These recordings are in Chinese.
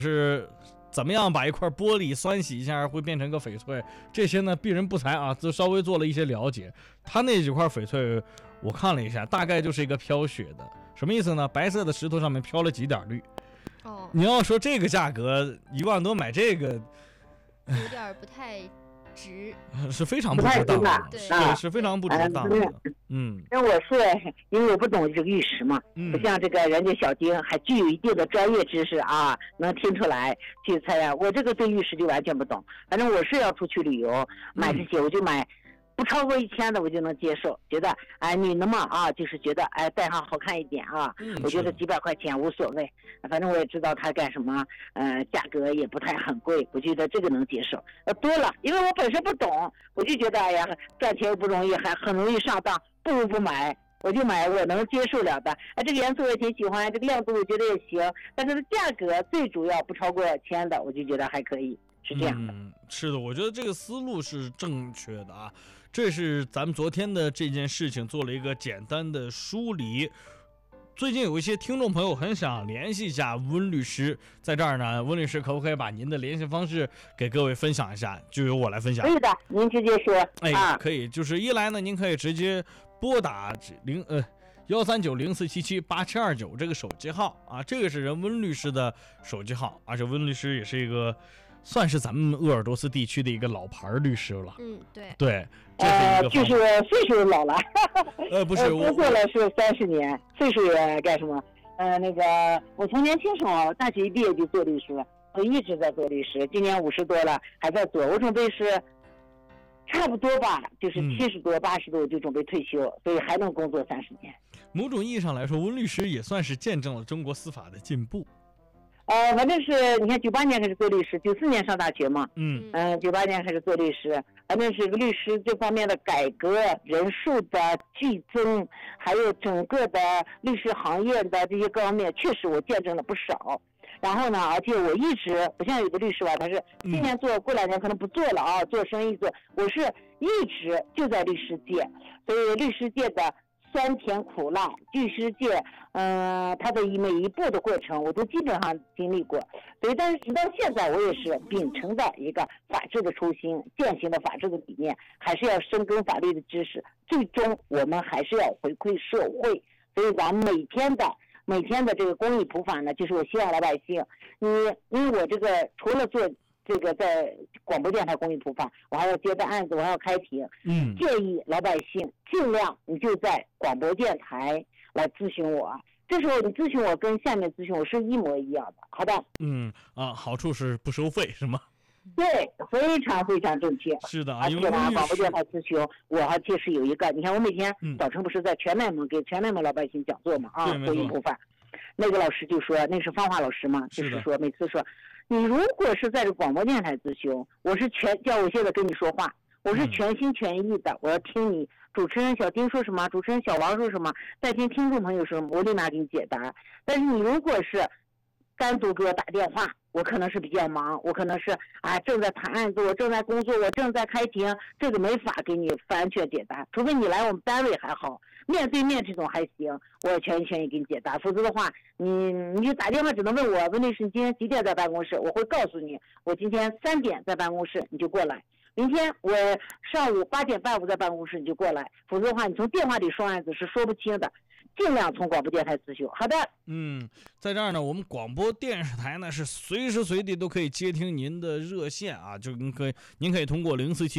是怎么样把一块玻璃酸洗一下会变成个翡翠，这些呢鄙人不才啊，就稍微做了一些了解。他那几块翡翠我看了一下，大概就是一个飘雪的，什么意思呢？白色的石头上面飘了几点绿。你要说这个价格1万多买这个， 有点不太值， 是非常不值当的， 对， 是非常不值当的。 那我是因为我不懂这个玉石嘛，不像这个人家小丁还具有一定的专业知识啊，能听出来去猜呀。我这个对玉石就完全不懂，反正我是要出去旅游买这些，我就买不超过1000的我就能接受，觉得女的嘛啊，就是觉得戴上好看一点啊，我觉得几百块钱无所谓，反正我也知道它干什么，价格也不太很贵，我觉得这个能接受。多了，因为我本身不懂，我就觉得哎呀，赚钱又不容易，还很容易上当，不如不买。我就买我能接受了的，这个颜色我也挺喜欢，这个亮度我觉得也行，但是价格最主要不超过1000的，我就觉得还可以。是这样的， 是的，我觉得这个思路是正确的啊。这是咱们昨天的这件事情做了一个简单的梳理。最近有一些听众朋友很想联系一下温律师，在这儿呢，温律师可不可以把您的联系方式给各位分享一下？就由我来分享。 可以的，您直接说。 可以，就是一来呢，您可以直接拨打13904778729这个手机号啊，这个是人温律师的手机号，而且温律师也是一个算是咱们鄂尔多斯地区的一个老牌律师了。对，这是一个就是岁数老了， 不是工作了是30年，岁数也干什么？那个我从年轻时候大学一毕业就做律师，我一直在做律师，今年50多了还在做，我准备是差不多吧，就是70多80多就准备退休，所以还能工作30年。 某种意义上来说，温律师也算是见证了中国司法的进步。 反正是你看98年开始做律师，94年上大学嘛，98年开始做律师，反正是律师这方面的改革，人数的剧增，还有整个的律师行业的这些各方面，确实我见证了不少。然后呢，而且我一直不像有的律师吧，他是今年做，过2年可能不做了啊，做生意做，我是一直就在律师界，所以律师界的酸甜苦辣，律师界，他的每一步的过程我都基本上经历过，所以但是直到现在我也是秉承的一个法治的初心，践行的法治的理念，还是要深耕法律的知识，最终我们还是要回馈社会。所以咱们每天的这个公益普法呢，就是我希望老百姓，因为我这个除了做这个在广播电台公益普法，我还要接待案子，我还要开庭。建议老百姓尽量你就在广播电台来咨询我，这时候你咨询我跟下面咨询我是一模一样的，好吧？ 好处是不收费是吗？ 对，非常非常正确。 是的， 而且呢，广播电台咨询我还确实有一个，你看我每天早晨不是在全麦盟给全麦盟老百姓讲座嘛公益普法，那个老师就说，那是方华老师嘛，就是说每次说，你如果是在这广播电台咨询，我是叫我现在跟你说话，我是全心全意的，我要听你主持人小丁说什么，主持人小王说什么，再听听众朋友说什么，我立马给你解答。但是你如果是单独给我打电话，我可能是比较忙，我可能是正在谈案子，我正在工作，我正在开庭，这个没法给你完全解答，除非你来我们单位还好，面对面这种还行，我全心全意给你解答，否则的话你就打电话只能问我，问律师你今天几点在办公室，我会告诉你我今天3点在办公室，你就过来，明天我上午8点半我在办公室，你就过来，否则的话你从电话里说案子是说不清的，尽量从广播电台咨询。好的， 在这儿呢，我们广播电视台呢是随时随地都可以接听您的热线啊，就您可以通过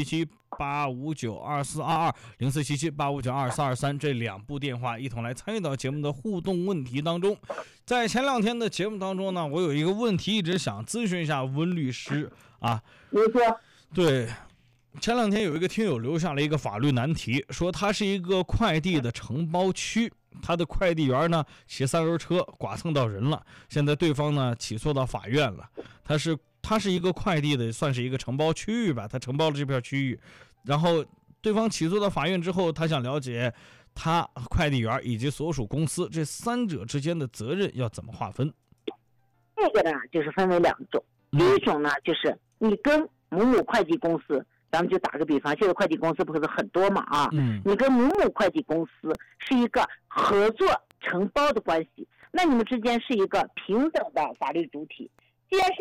0477859222 0477859223这2部电话一同来参与到节目的互动问题当中。在前2天的节目当中呢，我有一个问题一直想咨询一下温律师啊。 你说。 对。前2天有一个听友留下了一个法律难题，说他是一个快递的承包区，他的快递员呢骑3轮车剐蹭到人了，现在对方呢起诉到法院了。他是一个快递的，算是一个承包区域吧，他承包了这片区域，然后对方起诉到法院之后，他想了解他快递员以及所属公司这3者之间的责任要怎么划分。 这个呢就是分为2种，第一种呢就是你跟某快递公司，咱们就打个比方，现在快递公司不是很多嘛你跟某快递公司是一个合作承包的关系，那你们之间是一个平等的法律主体。 既然是